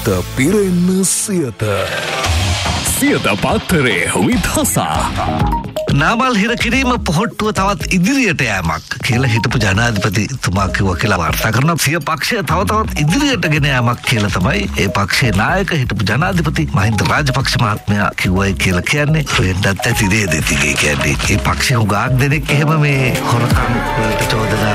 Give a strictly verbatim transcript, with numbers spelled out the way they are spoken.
පිරෙන්න සියත සියත පත්තරේ විදහසා නාමල් හිර කිරීම පොහොට්ටුව තවත් ඉදිරියට යෑමක් කියලා හිටපු ජනාධිපතිතුමා කිව්වා කියලා වාර්තා කරනවා. සිය පක්ෂය තව තවත් ඉදිරියට ගෙන යාමක් කියලා තමයි ඒ පක්ෂයේ නායක හිටපු ජනාධිපති මහින්ද රාජපක්ෂ මහත්මයා කිව්වයි කියලා කියන්නේ. වෙන්නත් ඇති දේ දෙතිගේ කියන්නේ. ඒ පක්ෂේ උගාක් දෙනෙක් එහෙම මේ හොරකම් වලට චෝදනා